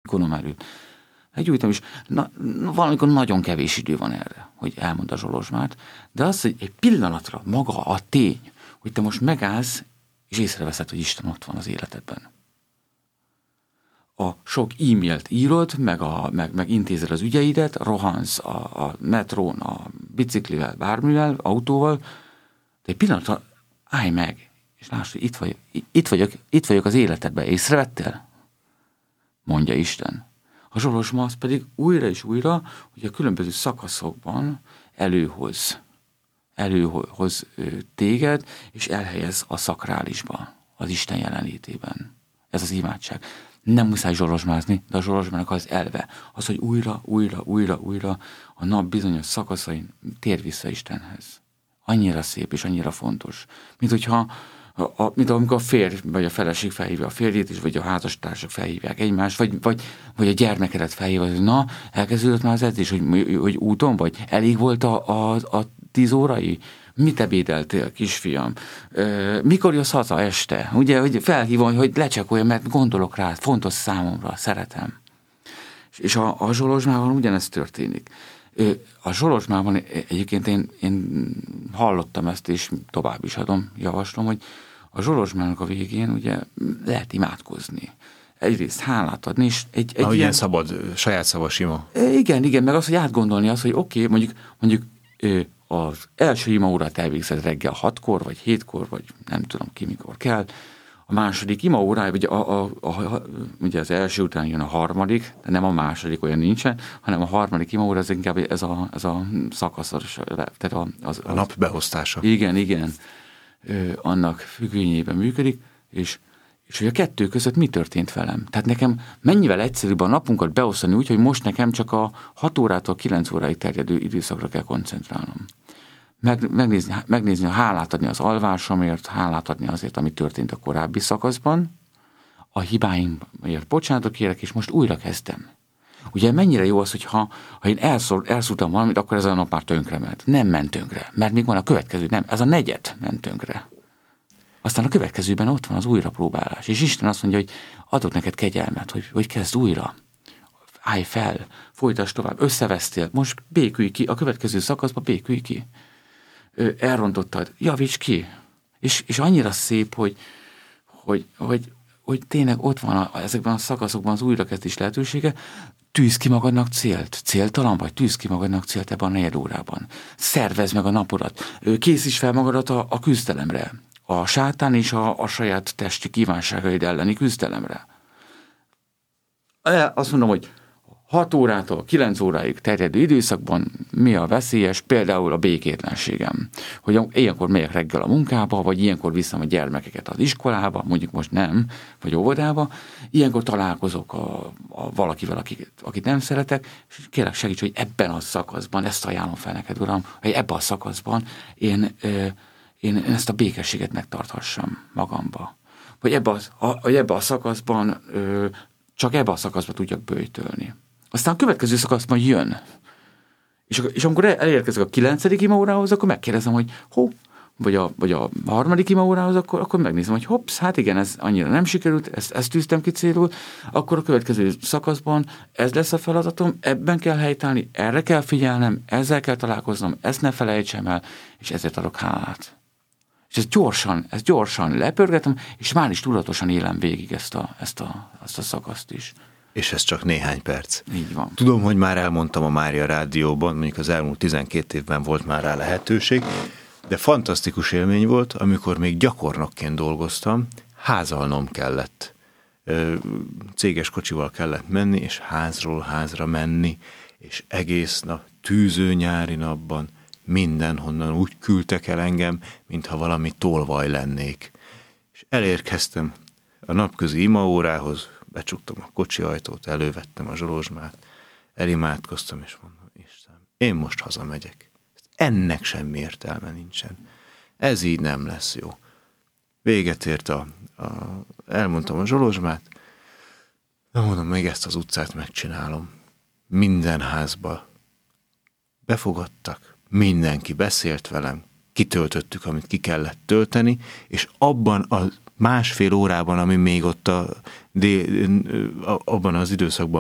gonomerő. Meggyújtom, és valamikor nagyon kevés idő van erre, hogy elmond a Zsolozsmát, de az, hogy egy pillanatra maga a tény, hogy te most megállsz, és észreveszed, hogy Isten ott van az életedben. A sok e-mailt írod, meg intézed az ügyeidet, rohansz a metrón, a biciklivel, bármivel, autóval, de egy pillanatra állj meg, és lásd, hogy itt vagyok az életedben, észrevettél? Mondja Isten. A Zsolozsma az pedig újra és újra, hogy a különböző szakaszokban előhoz téged, és elhelyez a szakrálisba, az Isten jelenlétében. Ez az imádság. Nem muszáj zsolozsmázni, de a zsolozsmának az elve. Az, hogy újra a nap bizonyos szakaszain tér vissza Istenhez. Annyira szép és annyira fontos. Mint amikor a férj vagy a feleség felhívja a férjét, és vagy a házastársak felhívják egymást, vagy a gyermekedet felhívja, hogy na, elkezdődött már az edzés, hogy úton vagy, elég volt a 10 órai? Mit ebédeltél, kisfiam? Mikor jössz haza este? Ugye, hogy felhívom, hogy lecsekolja, mert gondolok rá, fontos számomra, szeretem. És a Zsolozsmában ugyanezt történik. A Zsolozsmában egyébként én hallottam ezt, és tovább is javaslom, hogy a Zsolozsmának a végén ugye lehet imádkozni. Egyrészt hálát adni, és egy ilyen ilyen szabad, saját szavas ima. Igen, meg az, hogy átgondolni azt, hogy oké, mondjuk az első imaórát elvégzed reggel 6-kor, vagy 7-kor, vagy nem tudom ki mikor kell. A második imaórája, ugye az első után jön a harmadik, de nem a második, olyan nincsen, hanem a harmadik imaóra, az inkább ez a szakaszos, tehát a nap beosztása. Igen. Annak függvényében működik, és hogy a kettő között mi történt velem. Tehát nekem mennyivel egyszerűbb a napunkat beosztani úgy, hogy most nekem csak a 6 órától 9 óráig terjedő időszakra kell koncentrálnom. Megnézni, hálát adni az alvásomért, hálát adni azért, ami történt a korábbi szakaszban, a hibáimért bocsánatot kérek, és most újra kezdem. Ugye mennyire jó az, hogy ha én elszúrtam valamit, akkor ez a nap már tönkre ment. Nem ment tönkre, mert még van a következő, nem, ez a negyed ment tönkre. Aztán a következőben ott van az újrapróbálás, és Isten azt mondja, hogy adok neked kegyelmet, hogy kezd újra. Állj fel, folytasd tovább, összevesztél, most békülj ki, a következő szakaszba békülj ki. Elrontottad, javíts ki. És annyira szép, hogy tényleg ott van ezekben a szakaszokban az újrakezdés lehetősége, tűz ki magadnak célt. Céltalan vagy, tűz ki magadnak célt ebben a 4 órában. Szervezd meg a napodat. Készíts fel magadat a küzdelemre. A sátán és a saját testi kívánságaid elleni küzdelemre. Azt mondom, hogy 6 órától 9 óráig terjedő időszakban mi a veszélyes? Például a békétlenségem. Hogy ilyenkor megyek reggel a munkába, vagy ilyenkor viszem a gyermekeket az iskolába, mondjuk most nem, vagy óvodába. Ilyenkor találkozok valakivel, akit nem szeretek, és kérlek segíts, hogy ebben a szakaszban, ezt ajánlom fel neked, Uram, hogy ebben a szakaszban én ezt a békességet megtarthassam magamba. Hogy ebben a szakaszban, csak ebben a szakaszban tudjak böjtölni. Aztán a következő szakaszban jön. És amikor elérkezek a 9. imaórához, akkor megkérdezem, hogy vagy a 3. imaórához, akkor megnézem, hogy hopsz, hát igen, ez annyira nem sikerült, ezt tűztem ki célul, akkor a következő szakaszban ez lesz a feladatom, ebben kell helytállni, erre kell figyelnem, ezzel kell találkoznom, ezt ne felejtsem el, és ezért adok hálát. És ezt gyorsan lepörgetem, és már is tudatosan élem végig ezt a szakaszt is. És ez csak néhány perc. Így van. Tudom, hogy már elmondtam a Mária Rádióban, mondjuk az elmúlt 12 évben volt már rá lehetőség, de fantasztikus élmény volt, amikor még gyakornokként dolgoztam, házalnom kellett. Céges kocsival kellett menni, és házról házra menni, és egész nap, tűző nyári napban mindenhonnan úgy küldtek el engem, mintha valami tolvaj lennék. És elérkeztem a napközi imaórához, becsuktam a kocsi ajtót, elővettem a Zsolozsmát, elimádkoztam, és mondom, Istenem, én most hazamegyek. Ennek semmi értelme nincsen. Ez így nem lesz jó. Véget ért elmondtam a Zsolozsmát, de mondom, még ezt az utcát megcsinálom. Minden házba befogadtak, mindenki beszélt velem, kitöltöttük, amit ki kellett tölteni, és abban a 1,5 órában, ami még ott abban az időszakban